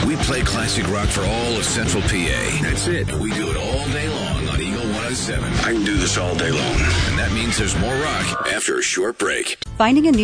We play classic rock for all of Central PA. That's it. We do it all day long on Eagle 107. I can do this all day long. And that means there's more rock after a short break. Finding a new